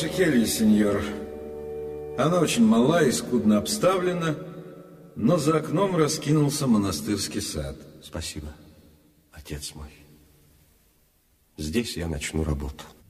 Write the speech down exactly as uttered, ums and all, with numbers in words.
ваша келья, сеньор. Она очень мала и скудно обставлена, но за окном раскинулся монастырский сад. Спасибо, отец мой. Здесь я начну работу.